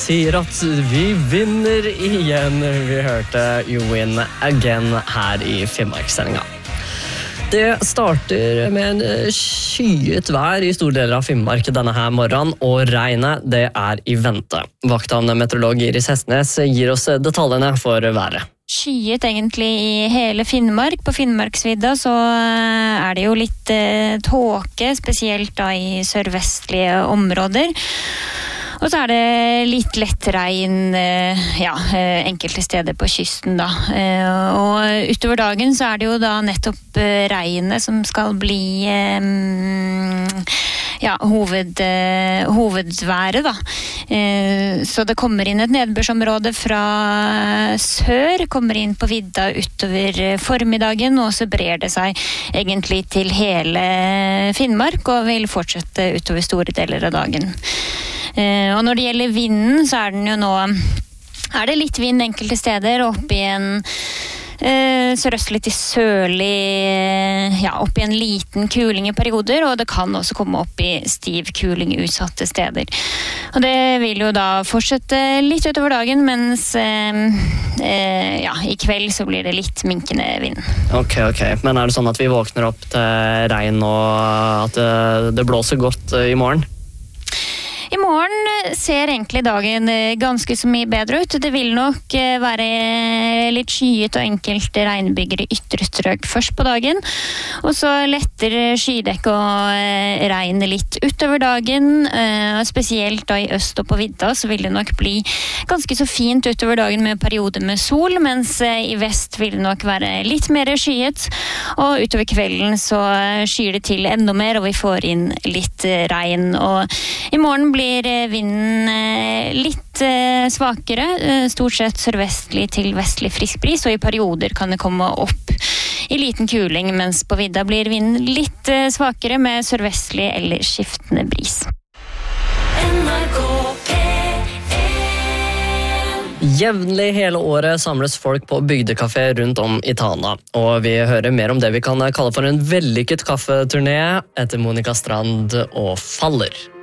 sier at vi vinner igjen. Vi hørte You Win Again her i Finnmarkssendinga. Det starter med en skyet vær i store deler av Finnmark denne her morgenen, og regnet det er i vente. Vakthavende meteorolog Iris Hestnes gir oss detaljene for været. Skyet egentlig i hele Finnmark. På Finnmarksvidda så er det jo litt tåke, spesielt da i sørvestlige områder. Og så er det litt lett regn, enkelte steder på kysten da. Og utover dagen så er det jo da nettopp regnet som skal bli hovedværet da. Så det kommer inn et nedbørsområde fra sør, kommer inn på vidda utover formiddagen, og så brer det seg egentlig til hele Finnmark, og vil fortsette utover store deler av dagen. Og når det gjelder vinden, så er det litt vind enkelte steder, opp i en sørøstlig til sørlig, opp i en liten kuling i perioder, og det kan også komme opp i stiv kuling utsatte steder. Og det vil jo da fortsette litt utover dagen, mens i kveld så blir det litt minkende vind. Ok. Men er det sånn at vi våkner opp til regn og at det blåser godt i morgen? I morgen ser egentlig dagen ganske så mye bedre ut. Det vil nok være litt skyet og enkelte regnbyger i ytre strøk først på dagen. Og så letter skydekk og regn litt utover dagen. Spesielt da i øst og på vidda så vil det nok bli ganske så fint utover dagen med perioder med sol, mens i vest vil det nok være litt mer skyet. Og utover kvelden så skyer det til enda mer, og vi får inn litt regn. Og i morgen blir vinden litt svakere, stort sett sørvestlig til vestlig frisk bris, og i perioder kan det komme opp i liten kuling, mens på vidda blir vinden litt svakere med sørvestlig eller skiftende bris. Jevnlig hele året samles folk på bygdekafé rundt om i Tana, og vi hører mer om det vi kan kalle for en vellykket kaffeturné etter Monica Strand og Faller.